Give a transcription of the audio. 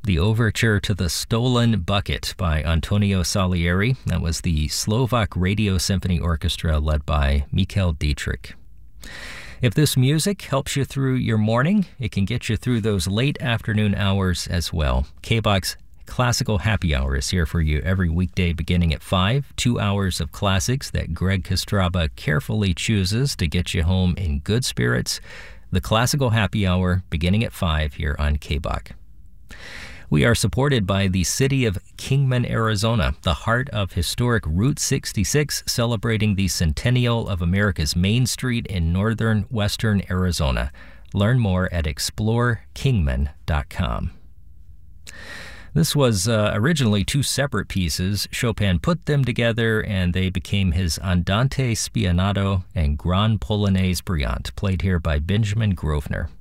The Overture to the Stolen Bucket by Antonio Salieri. That was the Slovak Radio Symphony Orchestra led by Mikel Dietrich. If this music helps you through your morning, it can get you through those late afternoon hours as well. K-Box Classical Happy Hour is here for you every weekday beginning at 5. 2 hours of classics that Greg Kostraba carefully chooses to get you home in good spirits. The Classical Happy Hour beginning at 5 here on K-Box. We are supported by the city of Kingman, Arizona, the heart of historic Route 66, celebrating the centennial of America's Main Street in northern western Arizona. Learn more at explorekingman.com. This was originally 2 separate pieces. Chopin put them together and they became his Andante Spianato and Grand Polonaise Brillante, played here by Benjamin Grosvenor.